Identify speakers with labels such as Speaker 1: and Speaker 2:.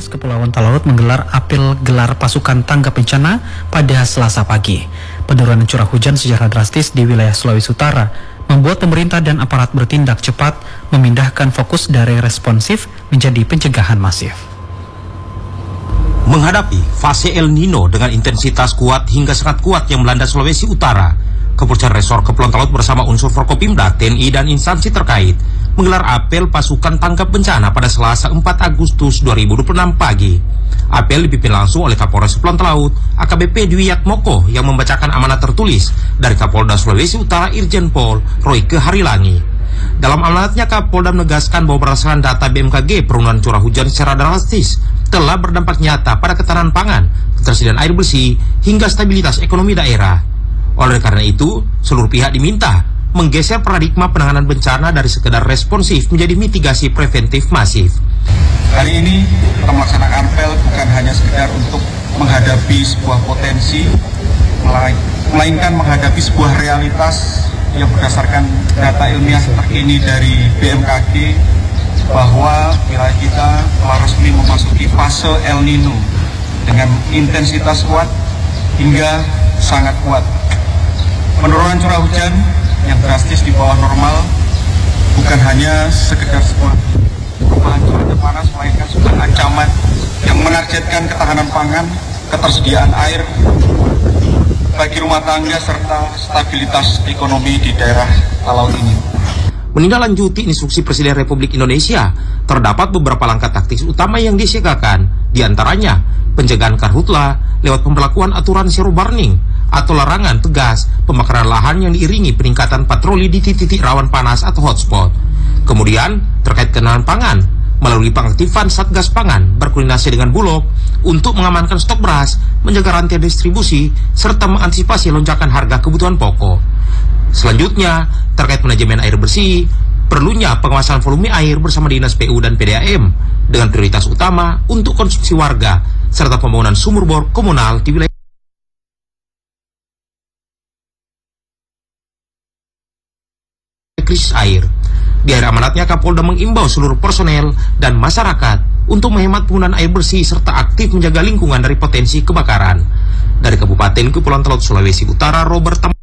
Speaker 1: Polres Kepulauan Talaut menggelar apel gelar pasukan tanggap bencana pada Selasa pagi. Penurunan curah hujan secara drastis di wilayah Sulawesi Utara membuat pemerintah dan aparat bertindak cepat memindahkan fokus dari responsif menjadi pencegahan masif.
Speaker 2: Menghadapi fase El Nino dengan intensitas kuat hingga sangat kuat yang melanda Sulawesi Utara, Kepolisian Resor Kepulauan Talaut bersama unsur Forkopimda, TNI, dan instansi terkait menggelar apel pasukan tanggap bencana pada Selasa 4 Agustus 2026 pagi. Apel dipimpin langsung oleh Kapolres Kepulauan Talaut, AKBP Dwi Yatmoko, yang membacakan amanat tertulis dari Kapolda Sulawesi Utara Irjen Pol Royke Harilangi. Dalam amanatnya, Kapolda menegaskan bahwa berdasarkan data BMKG, penurunan curah hujan secara drastis telah berdampak nyata pada ketahanan pangan, ketersediaan air bersih, hingga stabilitas ekonomi daerah. Oleh karena itu, seluruh pihak diminta menggeser paradigma penanganan bencana dari sekedar responsif menjadi mitigasi preventif masif.
Speaker 3: Hari ini kita melaksanakan apel bukan hanya sekedar untuk menghadapi sebuah potensi, melainkan menghadapi sebuah realitas yang berdasarkan data ilmiah terkini dari BMKG bahwa wilayah kita telah resmi memasuki fase El Nino dengan intensitas kuat hingga sangat kuat. Penurunan curah hujan yang drastis di bawah normal bukan hanya sekedar sebuah perubahan cuaca panas, melainkan sebuah ancaman yang menargetkan ketahanan pangan, ketersediaan air bagi rumah tangga serta stabilitas ekonomi di daerah Talaut ini.
Speaker 2: Menindaklanjuti instruksi Presiden Republik Indonesia, terdapat beberapa langkah taktis utama yang disiagakan, diantaranya pencegahan karhutla lewat pemberlakuan aturan zero burning atau larangan tegas pembakaran lahan yang diiringi peningkatan patroli di titik-titik rawan panas atau hotspot. Kemudian, terkait keamanan pangan, melalui pengaktifan Satgas Pangan berkoordinasi dengan Bulog untuk mengamankan stok beras, menjaga rantai distribusi, serta mengantisipasi lonjakan harga kebutuhan pokok. Selanjutnya, terkait manajemen air bersih, perlunya pengawasan volume air bersama Dinas PU dan PDAM dengan prioritas utama untuk konsumsi warga, serta pembangunan sumur bor komunal di wilayah krisis air. Di akhir amanatnya, Kapolda mengimbau seluruh personel dan masyarakat untuk menghemat penggunaan air bersih serta aktif menjaga lingkungan dari potensi kebakaran. Dari Kabupaten Kepulauan Talaut, Sulawesi Utara, Robert